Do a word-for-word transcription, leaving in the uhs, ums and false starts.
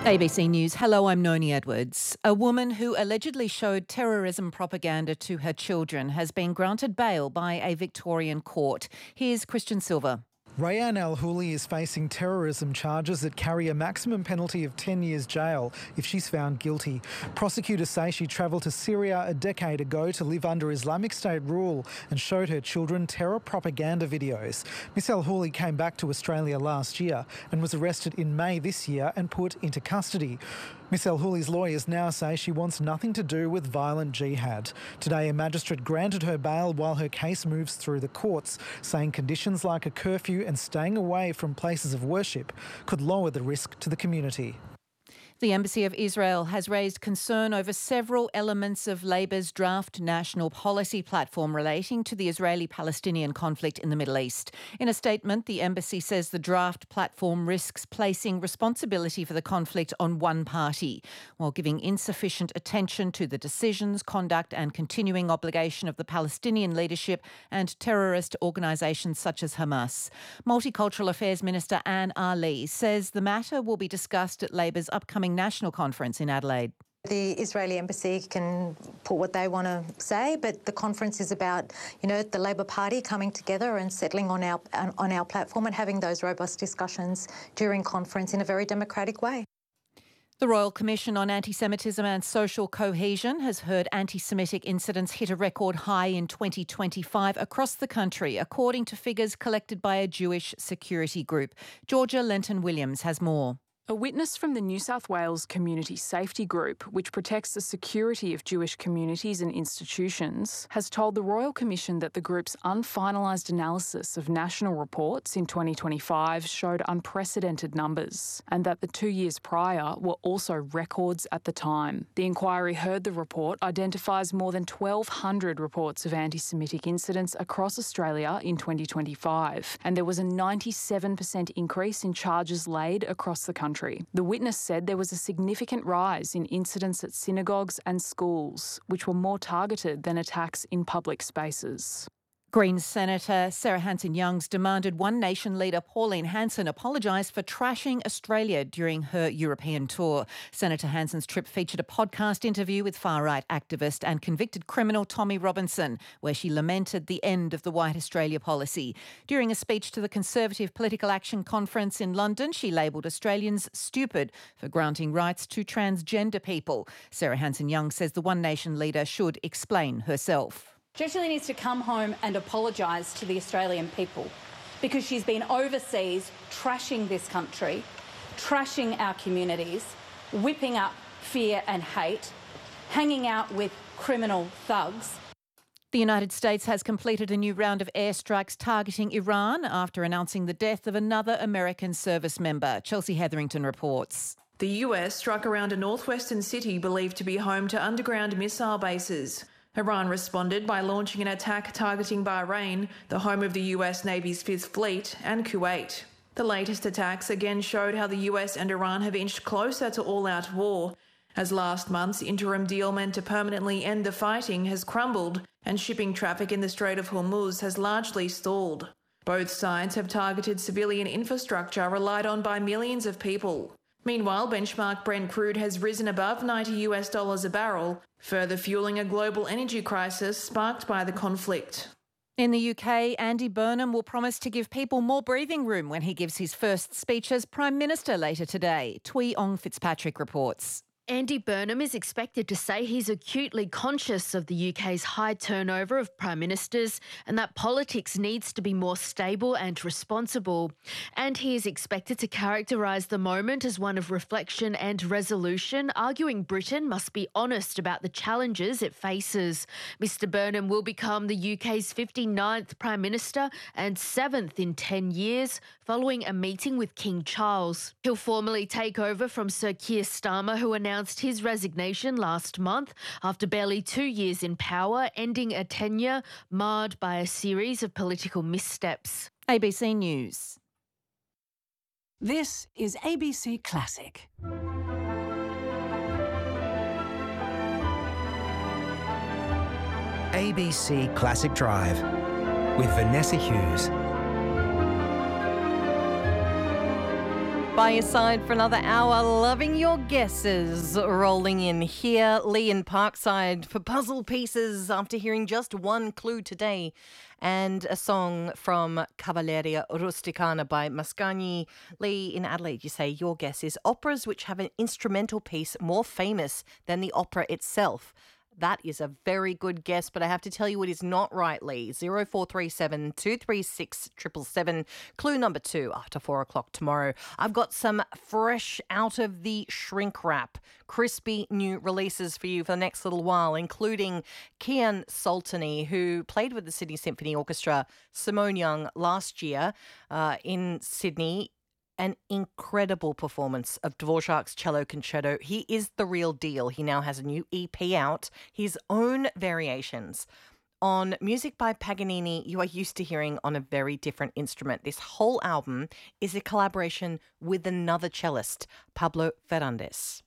A B C News. Hello, I'm Noni Edwards. A woman who allegedly showed terrorism propaganda to her children has been granted bail by a Victorian court. Here's Christian Silver. Rayan Al-Houli is facing terrorism charges that carry a maximum penalty of ten years jail if she's found guilty. Prosecutors say she travelled to Syria a decade ago to live under Islamic State rule and showed her children terror propaganda videos. Miss Al-Houli came back to Australia last year and was arrested in May this year and put into custody. Miss Al-Houli's lawyers now say she wants nothing to do with violent jihad. Today, a magistrate granted her bail while her case moves through the courts, saying conditions like a curfew and staying away from places of worship could lower the risk to the community. The Embassy of Israel has raised concern over several elements of Labor's draft national policy platform relating to the Israeli-Palestinian conflict in the Middle East. In a statement, the embassy says the draft platform risks placing responsibility for the conflict on one party, while giving insufficient attention to the decisions, conduct and continuing obligation of the Palestinian leadership and terrorist organisations such as Hamas. Multicultural Affairs Minister Anne Ali says the matter will be discussed at Labor's upcoming national conference in Adelaide. The Israeli embassy can put what they want to say, but the conference is about, you know, the Labor Party coming together and settling on our on our platform and having those robust discussions during conference in a very democratic way. The Royal Commission on Anti-Semitism and Social Cohesion has heard anti-Semitic incidents hit a record high in twenty twenty-five across the country, according to figures collected by a Jewish security group. Georgia Lenton-Williams has more. A witness from the New South Wales Community Safety Group, which protects the security of Jewish communities and institutions, has told the Royal Commission that the group's unfinalised analysis of national reports in twenty twenty-five showed unprecedented numbers, and that the two years prior were also records at the time. The inquiry heard the report identifies more than twelve hundred reports of anti-Semitic incidents across Australia in twenty twenty-five, and there was a ninety-seven percent increase in charges laid across the country. The witness said there was a significant rise in incidents at synagogues and schools, which were more targeted than attacks in public spaces. Greens Senator Sarah Hanson-Young's demanded One Nation leader Pauline Hanson apologise for trashing Australia during her European tour. Senator Hanson's trip featured a podcast interview with far-right activist and convicted criminal Tommy Robinson, where she lamented the end of the White Australia policy. During a speech to the Conservative Political Action Conference in London, she labelled Australians stupid for granting rights to transgender people. Sarah Hanson-Young says the One Nation leader should explain herself. She actually needs to come home and apologise to the Australian people because she's been overseas trashing this country, trashing our communities, whipping up fear and hate, hanging out with criminal thugs. The United States has completed a new round of airstrikes targeting Iran after announcing the death of another American service member. Chelsea Hetherington reports. The U S struck around a northwestern city believed to be home to underground missile bases. Iran responded by launching an attack targeting Bahrain, the home of the U S Navy's Fifth Fleet, and Kuwait. The latest attacks again showed how the U S and Iran have inched closer to all-out war, as last month's interim deal meant to permanently end the fighting has crumbled and shipping traffic in the Strait of Hormuz has largely stalled. Both sides have targeted civilian infrastructure relied on by millions of people. Meanwhile, benchmark Brent crude has risen above ninety US dollars a barrel, further fueling a global energy crisis sparked by the conflict. In the U K, Andy Burnham will promise to give people more breathing room when he gives his first speech as Prime Minister later today. Tui Ong Fitzpatrick reports. Andy Burnham is expected to say he's acutely conscious of the U K's high turnover of prime ministers and that politics needs to be more stable and responsible. And he is expected to characterise the moment as one of reflection and resolution, arguing Britain must be honest about the challenges it faces. Mr Burnham will become the U K's fifty-ninth Prime Minister and seventh in ten years, following a meeting with King Charles. He'll formally take over from Sir Keir Starmer, who announced his resignation last month after barely two years in power, ending a tenure marred by a series of political missteps. A B C News. This is A B C Classic. A B C Classic Drive with Vanessa Hughes. By your side for another hour, loving your guesses. Rolling in here, Lee in Parkside for puzzle pieces after hearing just one clue today. And a song from Cavalleria Rusticana by Mascagni. Lee in Adelaide, you say your guess is operas which have an instrumental piece more famous than the opera itself. That is a very good guess, but I have to tell you it is not right, Lee. zero four three seven, two three six, seven seven seven. Clue number two after four o'clock tomorrow. I've got some fresh out of the shrink wrap, crispy new releases for you for the next little while, including Kian Soltani, who played with the Sydney Symphony Orchestra, Simone Young last year uh, in Sydney. An incredible performance of Dvorak's Cello Concerto. He is the real deal. He now has a new E P out, his own variations on music by Paganini you are used to hearing on a very different instrument. This whole album is a collaboration with another cellist, Pablo Ferrandes.